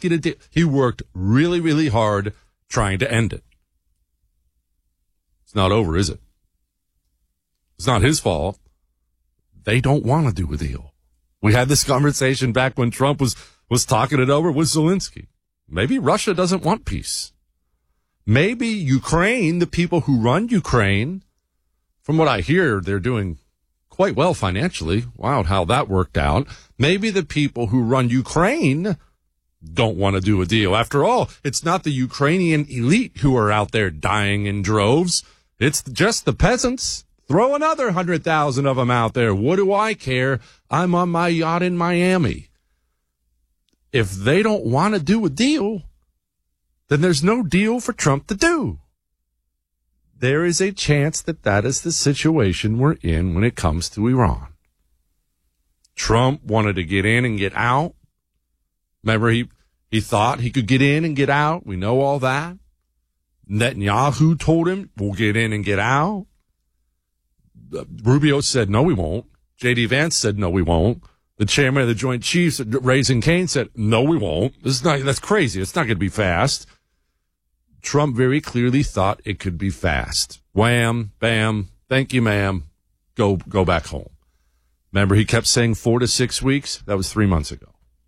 get a deal. He worked really, really hard trying to end it. It's not over, is it? It's not his fault. They don't want to do a deal. We had this conversation back when Trump was talking it over with Zelensky. Maybe Russia doesn't want peace. Maybe Ukraine, the people who run Ukraine, from what I hear, they're doing quite well financially. Wow, how that worked out. Maybe the people who run Ukraine don't want to do a deal. After all, it's not the Ukrainian elite who are out there dying in droves. It's just the peasants. Throw another 100,000 of them out there. What do I care? I'm on my yacht in Miami. If they don't want to do a deal, then there's no deal for Trump to do. There is a chance that that is the situation we're in when it comes to Iran. Trump wanted to get in and get out. Remember, he thought he could get in and get out. We know all that. Netanyahu told him, we'll get in and get out. Rubio said, no, we won't. J.D. Vance said, no, we won't. The chairman of the Joint Chiefs, Raising Cane, said, no, we won't. That's crazy. It's not going to be fast. Trump very clearly thought it could be fast. Wham, bam, thank you, ma'am. Go back home. Remember, he kept saying 4 to 6 weeks? That was 3 months ago.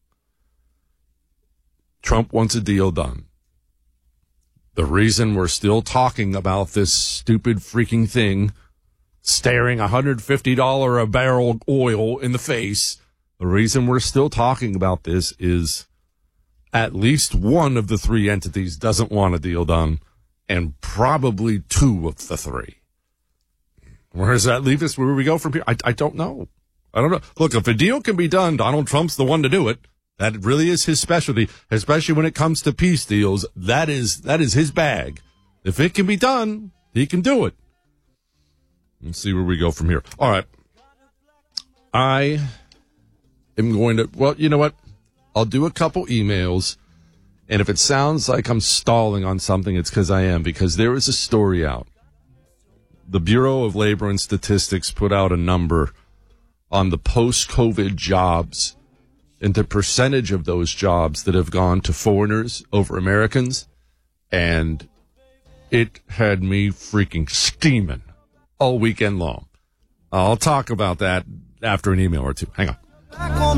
Trump wants a deal done. The reason we're still talking about this stupid freaking thing, staring $150 a barrel oil in the face, the reason we're still talking about this is at least one of the three entities doesn't want a deal done, and probably two of the three. Where does that leave us? Where do we go from here? I don't know. I don't know. Look, if a deal can be done, Donald Trump's the one to do it. That really is his specialty, especially when it comes to peace deals. That is his bag. If it can be done, he can do it. Let's see where we go from here. All right. I am going to, well, you know what? I'll do a couple emails, and if it sounds like I'm stalling on something, it's because I am, because there is a story out. The Bureau of Labor and Statistics put out a number on the post-COVID jobs and the percentage of those jobs that have gone to foreigners over Americans, and it had me freaking steaming all weekend long. I'll talk about that after an email or two. Hang on.